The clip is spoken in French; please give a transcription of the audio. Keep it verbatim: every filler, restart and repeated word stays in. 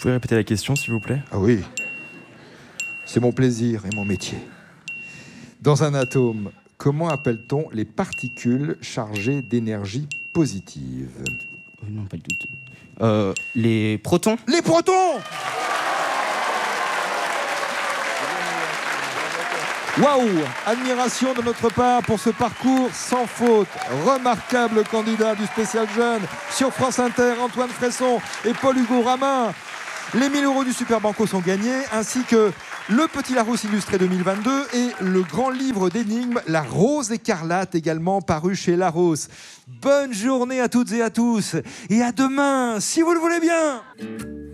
pouvez répéter la question, s'il vous plaît? Ah oui, c'est mon plaisir et mon métier. Dans un atome, comment appelle-t-on les particules chargées d'énergie positive? Oh non, pas le doute. Euh, les protons? Les protons! Waouh! Admiration de notre part pour ce parcours sans faute. Remarquable candidat du spécial jeune sur France Inter, Antoine Fresson et Paul-Hugo Ramin. Les mille euros du Super Banco sont gagnés, ainsi que le Petit Larousse illustré deux mille vingt-deux et le grand livre d'énigmes La Rose écarlate, également paru chez Larousse. Bonne journée à toutes et à tous et à demain, si vous le voulez bien.